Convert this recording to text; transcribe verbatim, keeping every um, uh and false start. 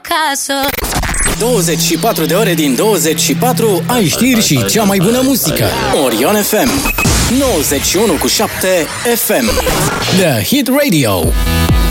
acasă. douăzeci și patru de ore din douăzeci și patru ai știri și cea mai bună muzică. Orion F M nouăzeci și unu cu șapte F M The Hit Radio.